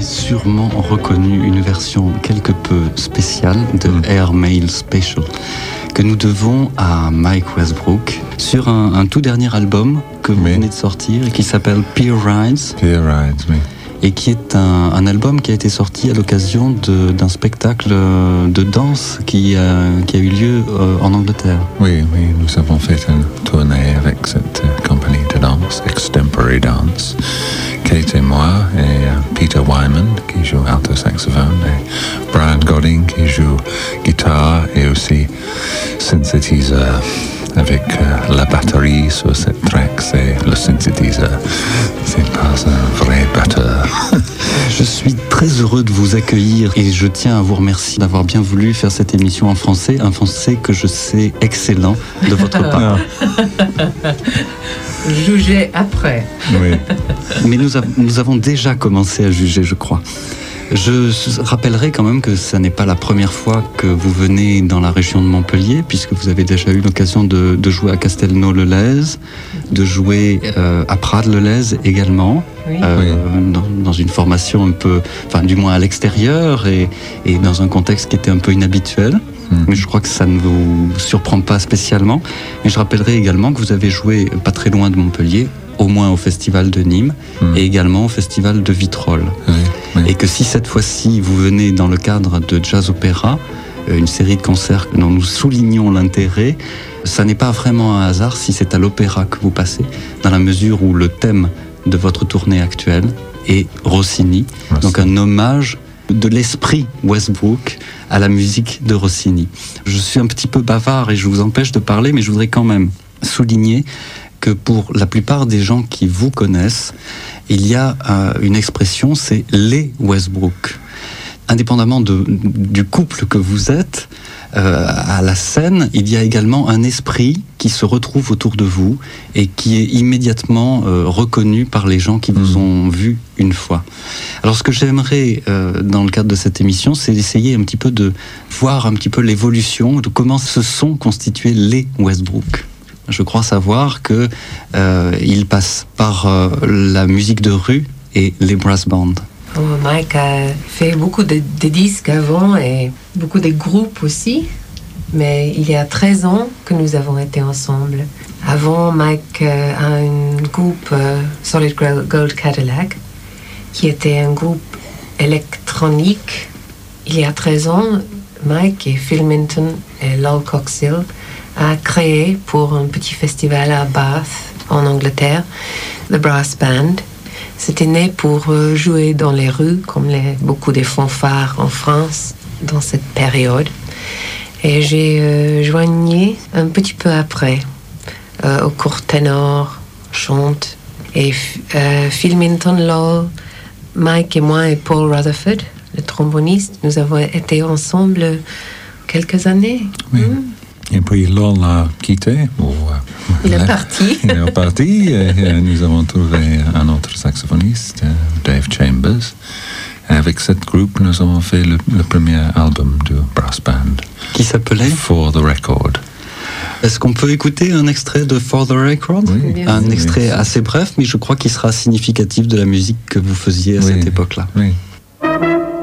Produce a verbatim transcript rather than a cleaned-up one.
sûrement reconnu une version quelque peu spéciale de mm. Air Mail Special que nous devons à Mike Westbrook sur un, un tout dernier album que vous oui. venez de sortir et qui s'appelle Peer Rides. Peer Rides, oui. Et qui est un, un album qui a été sorti à l'occasion de, d'un spectacle de danse qui a, qui a eu lieu euh, en Angleterre. Oui, oui, nous avons fait une tournée avec cette euh, compagnie de danse, Extemporary Dance. Kate et moi, et euh, Peter Wyman qui joue alto saxophone, et Brian Godding qui joue guitare et aussi synthétiseur. Avec euh, la batterie sur cette track, c'est le synthétiseur. C'est pas un vrai batteur. Je suis très heureux de vous accueillir et je tiens à vous remercier d'avoir bien voulu faire cette émission en français, un français que je sais excellent de votre part. Juger après. Oui. Mais nous, a, nous avons déjà commencé à juger, je crois. Je rappellerai quand même que ce n'est pas la première fois que vous venez dans la région de Montpellier, puisque vous avez déjà eu l'occasion de, de jouer à Castelnau-le-Lez, de jouer euh, à Prades-le-Lez également, oui. Euh, oui. dans, dans une formation un peu, enfin du moins à l'extérieur et, et dans un contexte qui était un peu inhabituel. Mmh. Mais je crois que ça ne vous surprend pas spécialement. Mais je rappellerai également que vous avez joué pas très loin de Montpellier, au moins au Festival de Nîmes mmh. et également au Festival de Vitrolles. Oui, oui. Et que si cette fois-ci vous venez dans le cadre de Jazz Opéra, une série de concerts dont nous soulignons l'intérêt, ça n'est pas vraiment un hasard si c'est à l'opéra que vous passez, dans la mesure où le thème de votre tournée actuelle est Rossini, Rossini. Donc un hommage de l'esprit Westbrook à la musique de Rossini. Je suis un petit peu bavard et je vous empêche de parler, mais je voudrais quand même souligner que pour la plupart des gens qui vous connaissent, il y a euh, une expression, c'est les Westbrook. Indépendamment de, du couple que vous êtes, euh, à la scène, il y a également un esprit qui se retrouve autour de vous et qui est immédiatement euh, reconnu par les gens qui vous ont vu une fois. Alors ce que j'aimerais, euh, dans le cadre de cette émission, c'est d'essayer un petit peu de voir un petit peu l'évolution de comment se sont constitués les Westbrook. Je crois savoir que euh, il passe par euh, la musique de rue et les brass bands. Oh, Mike a fait beaucoup de, de disques avant et beaucoup de groupes aussi, mais il y a treize ans que nous avons été ensemble. Avant, Mike euh, a un groupe euh, Solid Gold Cadillac, qui était un groupe électronique. Il y a treize ans, Mike et Phil Minton et Lol Coxhill a créé pour un petit festival à Bath, en Angleterre, The Brass Band. C'était né pour jouer dans les rues, comme les, beaucoup des fanfares en France dans cette période. Et j'ai euh, joigné un petit peu après, euh, au court ténor, chante. Et euh, Phil Minton, Lol, Mike et moi et Paul Rutherford, le tromboniste, nous avons été ensemble quelques années. Oui. Mm. Et puis Lol a quitté. Ou, euh, il est parti. Il est parti et, et nous avons trouvé un autre saxophoniste, Dave Chambers. Et avec ce groupe, nous avons fait le, le premier album de Brass Band. Qui s'appelait For the Record. Est-ce qu'on peut écouter un extrait de For the Record ? Oui. Un Oui, extrait oui. assez bref, mais je crois qu'il sera significatif de la musique que vous faisiez à oui. cette époque-là. Oui.